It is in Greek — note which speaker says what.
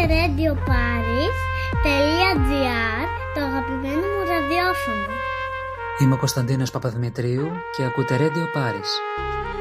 Speaker 1: radioparis.gr, το αγαπημένο μου ραδιόφωνο.
Speaker 2: Είμαι ο Κωνσταντίνος Παπαδημητρίου και ακούτε Radio Paris.